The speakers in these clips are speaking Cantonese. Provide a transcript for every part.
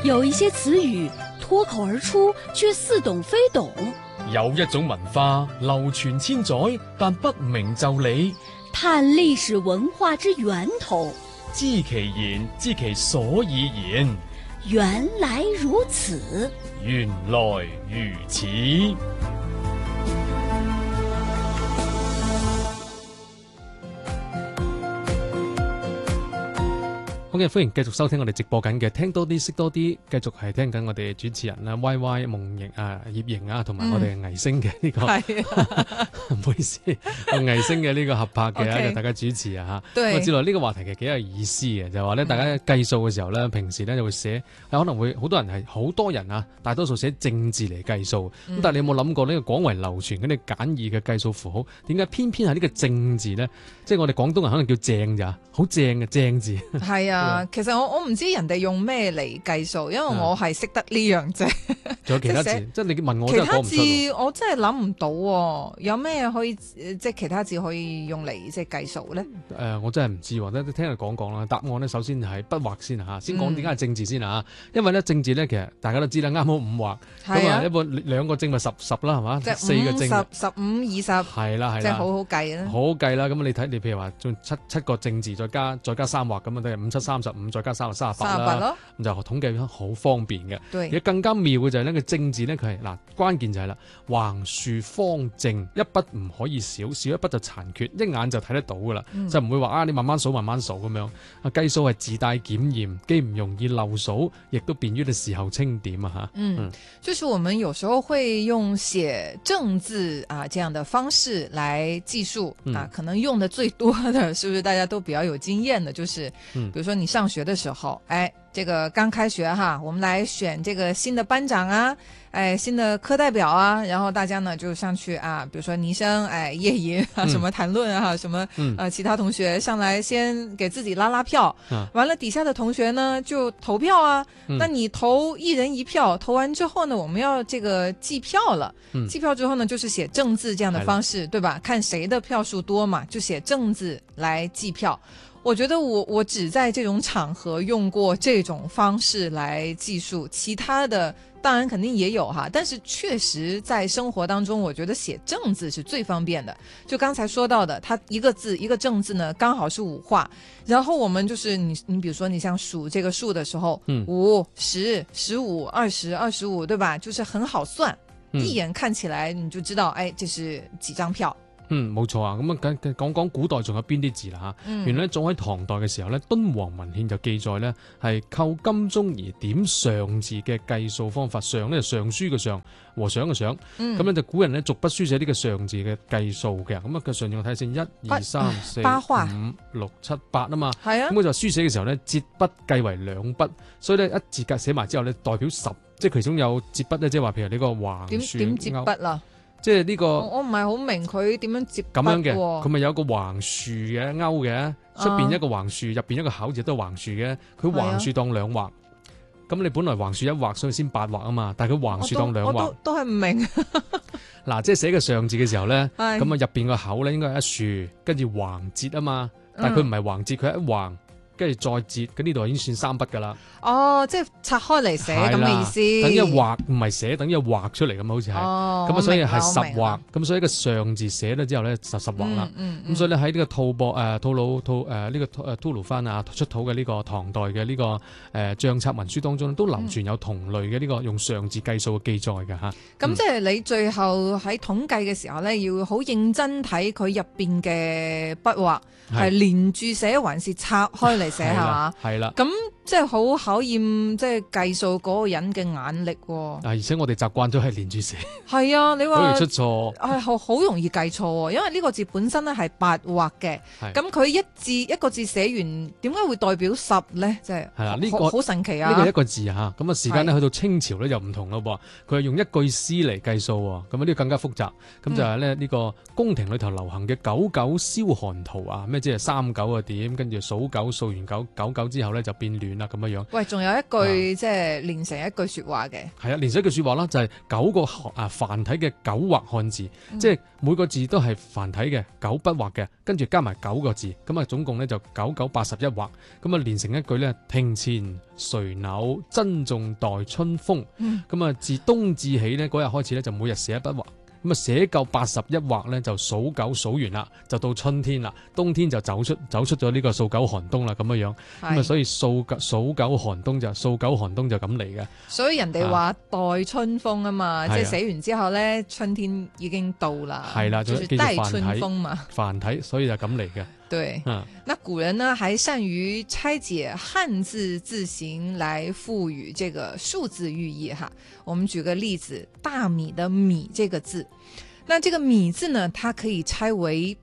有一些詞語脫口而出，卻似懂非懂。 有一種文化流傳千載，但不明就理。 探歷史文化之源頭， 知其然，知其所以然。 原來如此， 原來如此。好嘅，歡迎繼續收聽我哋直播緊嘅聽多啲識多啲，繼續係聽緊我哋主持人啦 Y Y 夢瑩啊葉瑩啊，同埋我哋藝星嘅呢個，唔好意思，藝星嘅呢個合拍嘅大家主持啊嚇。咁啊，之內呢個話題其實幾有意思嘅，就係話咧，大家計數嘅時候咧，平時咧就會寫，可能會好多人啊，大多數寫正字嚟計數。咁但係你有冇諗過呢個廣為流傳嗰啲簡易嘅計數符號，點解偏偏係呢個正字咧？即係我哋廣東人可能叫正咋，好正嘅正字。 係啊。其實我唔知人哋用咩嚟計數，因為我係識得呢樣啫。 仲有其他字，即係你問我其他真係講唔出。 字我真係諗唔到喎，有咩可以即係其他字可以用嚟即係計數咧？ 我真係唔知喎，聽佢講啦。答案咧首先係筆畫先嚇，先講點解係正字先嚇。因為咧正字咧其實大家都知啦，啱好五畫，咁啊一個兩個正咪十啦係嘛，即係4個正 15、20係啦，即係好好計啦。 好計啦，咁你睇你譬如話仲七個正字再加3畫咁啊，都係5、7、35再加3就38啦。咁就統計好方便嘅。而家更加妙嘅就係呢個正字咧，佢係嗱關鍵就係啦，橫豎方正，一筆唔可以少，少一筆就殘缺，一眼就睇得到噶啦，就唔會話你慢慢數咁樣。計數係自帶檢驗，既唔容易漏數，亦都便於你事後清點啊嚇。 就是我們有時候會用寫正字啊這樣的方式來計數啊，可能用的最多的，是不是大家都比較有經驗的？就是，比如說你上學的時候，這個剛開學哈，我們來選這個新的班長啊，新的課代表啊，然後大家呢就上去啊，比如說倪生，葉瑩啊，什麼談論啊，什麼其他同學上來先給自己拉拉票，完了底下的同學呢就投票啊，那你投一人一票，投完之後呢，我們要這個計票了，計票之後呢，就是寫正字這樣的方式，對吧？看誰的票數多嘛，就寫正字來計票。我覺得我只在這種場合用過這種方式來計數，其他的當然肯定也有哈，但是確實在生活當中，我覺得寫正字是最方便的。就剛才說到的，它一個字一個正字呢，剛好是5畫，然後我們就是你比如說你像數這個數的時候，5、10、15、20、25，對吧？就是很好算，一眼看起來你就知道，這是幾張票。 冇錯啊！咁啊，講古代仲有邊啲字啦嚇？原來早喺唐代嘅時候咧，敦煌文獻就記載咧係扣金鐘而點上字嘅計數方法。上咧上書嘅上，和尚嘅上。咁咧就古人咧逐筆書寫呢個上字嘅計數嘅。咁啊嘅上字我睇先1、2、3、4、5、6、7、8啊嘛。係啊。咁佢就書寫嘅時候咧，折筆計為2筆，所以咧一字格寫埋之後咧代表10，即係其中有折筆咧，即係話譬如呢個橫豎點折筆啦？ 即係呢個， 我唔係好明佢點樣接筆咁樣嘅，佢咪有個橫豎嘅勾嘅，出邊一個橫豎，入邊一個口字都係橫豎嘅，佢橫豎當2畫，咁你本來橫豎1畫，所以先8畫啊嘛，但係佢橫豎當2畫， 都係唔明。 嗱，即係寫個上字嘅時候咧，咁啊入邊個口咧應該係一豎，跟住橫折啊嘛，但係佢唔係橫折，佢係一橫。跟住再折，咁呢度已經算3筆噶啦。 哦，即係拆開嚟寫咁嘅意思。 等於畫唔係寫，等於畫出嚟咁好似係。咁啊，所以係10畫。咁所以個上字寫咗之後咧，就10畫啦。咁所以咧喺呢個吐魯呢個吐魯番啊出土嘅呢個唐代嘅呢個帳冊文書當中都流傳有同類嘅呢個用上字計數嘅記載嘅嚇。 咁即係你最後喺統計嘅時候咧，要好認真睇佢入邊嘅筆畫係連住寫還是拆開嚟寫係嘛？係啦，咁即係好考驗即係計數嗰個人嘅眼力喎。 而且我哋習慣咗係連住寫。 係啊，你話好容易出錯。 係好容易計錯喎，因為呢個字本身咧係8畫嘅，咁佢一個字寫完，點解會代表10咧？即係係啦，呢個好神奇啊！ 呢個一個字嚇，咁啊時間咧去到清朝咧就唔同咯噃，佢係用一句詩嚟計數喎，咁啊呢個更加複雜。咁就係咧呢個宮廷裏頭流行嘅99燒寒圖啊，咩即係39個點，跟住數9，數完9，99之後咧就變亂。 遠啦咁樣樣。 喂，仲有一句即係連成一句說話嘅。 係啊，連成一句說話啦，就係9個繁體嘅9畫漢字，即係每個字都係繁體嘅9筆畫嘅，跟住加埋9個字，咁啊總共咧就9×9=81畫，咁啊連成一句咧，庭前垂柳珍重待春風。咁啊自冬至起呢，嗰日開始咧就每日寫一筆畫。咁啊寫夠81畫咧就數9數完啦，就到春天啦，冬天就走出咗呢個數9寒冬啦咁樣樣。咁啊所以數9寒冬就咁嚟嘅。所以人哋話待春風啊嘛，即係寫完之後咧，春天已經到啦。係啦，就是待春風嘛。 繁體，所以就咁嚟嘅。 對，那古人呢還善於拆解漢字字形來賦予這個數字寓意哈。我們舉個例子，大米的米這個字，那這個米字呢，它可以拆為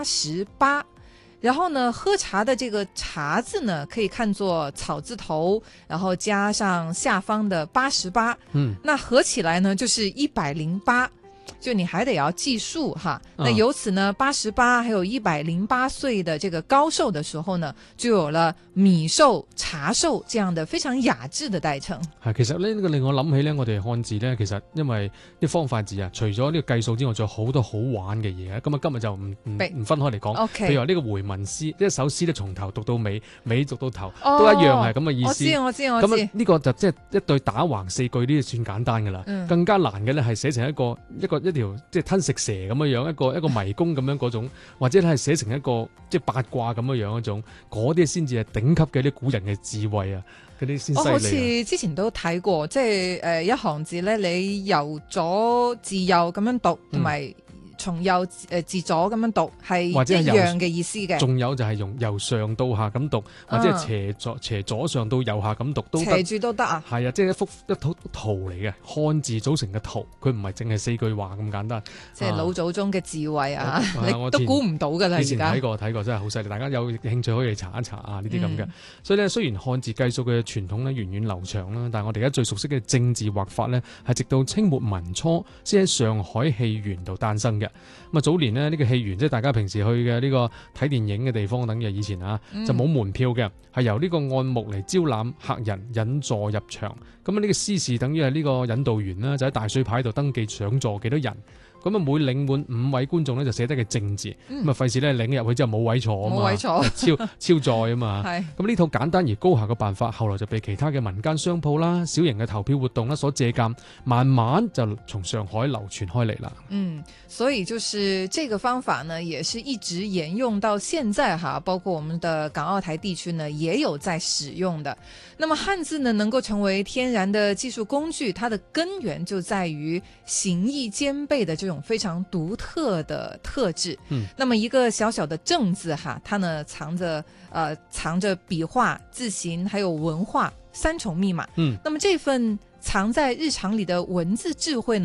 88，然後呢，喝茶的這個茶字呢，可以看作草字頭，然後加上下方的88，那合起來呢就是108。就你還得要計數哈，那由此呢88還有108歲的這個高壽的時候呢，就有了米壽、茶壽這樣的非常雅致的代稱。 其實呢個令我諗起呢，我哋漢字呢，其實因為啲方塊字啊，除咗呢個計數之外，仲有好多好玩嘅嘢。咁啊，今日就唔分開嚟講。譬如話呢個回文詩，一首詩咧從頭讀到尾，尾讀到頭，都一樣係咁嘅意思。 我知。 咁呢個就即係一對打橫4句呢，算簡單噶啦。更加難嘅咧係寫成一條即係吞食蛇咁樣樣，一個迷宮咁樣嗰種，或者係寫成一個即係八卦咁樣樣嗰種，嗰啲先至係頂級嘅啲古人嘅智慧啊，嗰啲先犀利。我好似之前都睇過，即係一行字咧，你由左至右咁樣讀，同埋從右至左咁樣讀，係一樣嘅意思嘅。 仲有就係由上到下咁讀，或者係斜左上到右下咁讀都得。 斜住都得啊？ 係啊，即係一幅圖嚟嘅，漢字組成嘅圖，佢唔係淨係4句話咁簡單。 即係老祖宗嘅智慧啊！你都估唔到㗎啦！ 以前睇過真係好犀利，大家有興趣可以查一查啊！呢啲咁嘅。所以咧，雖然漢字計數嘅傳統咧源遠流長啦，但係我哋而家最熟悉嘅正字畫法咧，係直到清末民初先喺上海戲園度誕生嘅。咁啊，早年呢，呢個戲園即係大家平時去嘅呢個睇電影嘅地方，等於以前啊，就冇門票嘅，係由呢個按目嚟招攬客人，引座入場。咁啊，呢個司事等於係呢個引導員啦，就喺大水牌度登記上座幾多人。咁啊，每領滿5位觀眾咧，就寫得嘅正字，咁啊費事咧領入去之後冇位坐啊嘛， 冇位坐超載啊嘛。咁呢套簡單而高效嘅辦法，後來就被其他嘅民間商鋪啦、小型嘅投票活動啦所借鑑，慢慢就從上海流傳開嚟啦。 所以就是這個方法呢，也是一直沿用到現在哈，包括我們的港澳台地區呢，也有在使用的。那麼漢字呢，能夠成為天然的技術工具，它的根源就在於形意兼備的這種非常獨特的特質。那麼一個小小的正字哈，它呢藏着筆畫、字形還有文化3重密碼。那麼這份藏在日常裏的文字智慧呢，